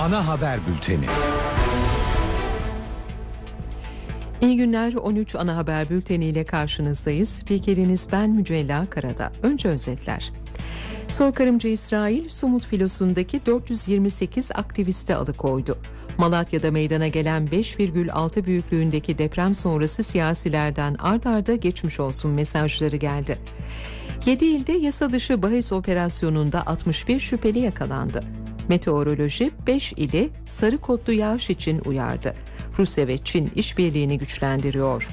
ana haber bülteni. İyi günler, 13 ana haber bülteniyle karşınızdayız. Spikeriniz ben Mücella Karada. Önce özetler. Soykırımcı İsrail, Sumut filosundaki 428 aktivisti alıkoydu. Malatya'da meydana gelen 5,6 büyüklüğündeki deprem sonrası siyasilerden art arda geçmiş olsun mesajları geldi. 7 ilde yasa dışı bahis operasyonunda 61 şüpheli yakalandı. Meteoroloji 5 ili sarı kodlu yağış için uyardı. Rusya ve Çin işbirliğini güçlendiriyor.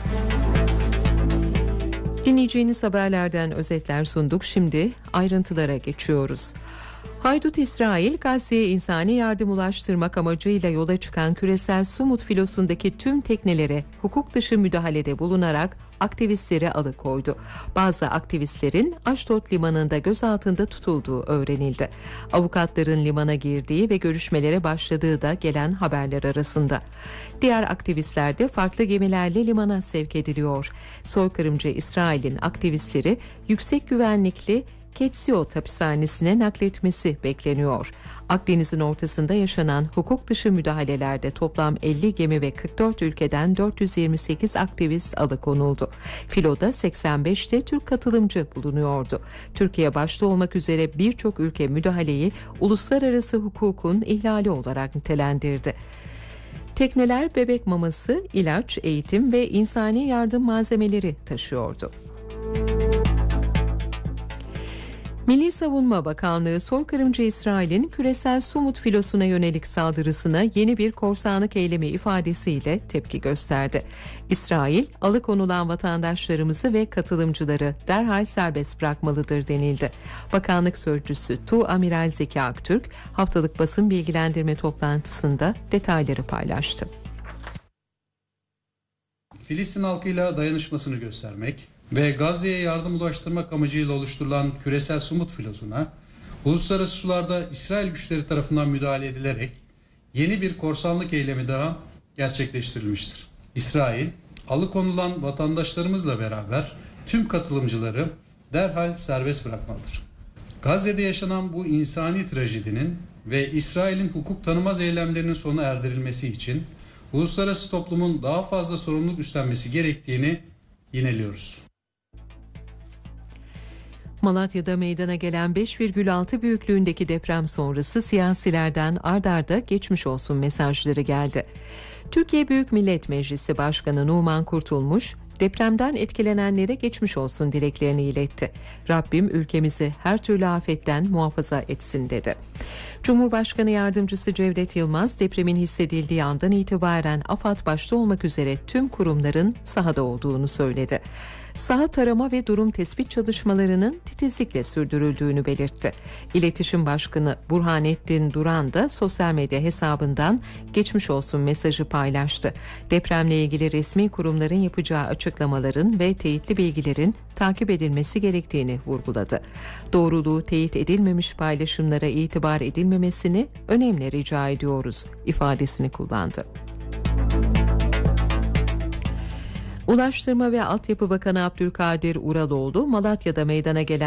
Dinleyeceğiniz haberlerden özetler sunduk. Şimdi ayrıntılara geçiyoruz. Haydut İsrail, Gazze'ye insani yardım ulaştırmak amacıyla yola çıkan küresel Sumut filosundaki tüm teknelere hukuk dışı müdahalede bulunarak aktivistleri alıkoydu. Bazı aktivistlerin Aşdod limanında gözaltında tutulduğu öğrenildi. Avukatların limana girdiği ve görüşmelere başladığı da gelen haberler arasında. Diğer aktivistler de farklı gemilerle limana sevk ediliyor. Soykırımcı İsrail'in aktivistleri yüksek güvenlikli Ketsiot hapishanesine nakletmesi bekleniyor. Akdeniz'in ortasında yaşanan hukuk dışı müdahalelerde toplam 50 gemi ve 44 ülkeden 428 aktivist alıkonuldu. Filoda 85'te Türk katılımcı bulunuyordu. Türkiye başta olmak üzere birçok ülke müdahaleyi uluslararası hukukun ihlali olarak nitelendirdi. Tekneler bebek maması, ilaç, eğitim ve insani yardım malzemeleri taşıyordu. Milli Savunma Bakanlığı, soykırımcı İsrail'in küresel Sumut filosuna yönelik saldırısına yeni bir korsanlık eylemi ifadesiyle tepki gösterdi. İsrail, alıkonulan vatandaşlarımızı ve katılımcıları derhal serbest bırakmalıdır denildi. Bakanlık Sözcüsü Tuamiral Zeki Aktürk, haftalık basın bilgilendirme toplantısında detayları paylaştı. Filistin halkıyla dayanışmasını göstermek ve Gazze'ye yardım ulaştırmak amacıyla oluşturulan küresel Sumut filosuna uluslararası sularda İsrail güçleri tarafından müdahale edilerek yeni bir korsanlık eylemi daha gerçekleştirilmiştir. İsrail, alıkonulan vatandaşlarımızla beraber tüm katılımcıları derhal serbest bırakmalıdır. Gazze'de yaşanan bu insani trajedinin ve İsrail'in hukuk tanımaz eylemlerinin sona erdirilmesi için uluslararası toplumun daha fazla sorumluluk üstlenmesi gerektiğini yineliyoruz. Malatya'da meydana gelen 5,6 büyüklüğündeki deprem sonrası siyasilerden ard arda geçmiş olsun mesajları geldi. Türkiye Büyük Millet Meclisi Başkanı Numan Kurtulmuş, depremden etkilenenlere geçmiş olsun dileklerini iletti. Rabbim ülkemizi her türlü afetten muhafaza etsin dedi. Cumhurbaşkanı Yardımcısı Cevdet Yılmaz, depremin hissedildiği andan itibaren AFAD başta olmak üzere tüm kurumların sahada olduğunu söyledi. Saha tarama ve durum tespit çalışmalarının titizlikle sürdürüldüğünü belirtti. İletişim Başkanı Burhanettin Duran da sosyal medya hesabından geçmiş olsun mesajı paylaştı. Depremle ilgili resmi kurumların yapacağı açıklamaların ve teyitli bilgilerin takip edilmesi gerektiğini vurguladı. Doğruluğu teyit edilmemiş paylaşımlara itibar edilmemesini önemli rica ediyoruz ifadesini kullandı. Ulaştırma ve Altyapı Bakanı Abdülkadir Uraloğlu, Malatya'da meydana gelen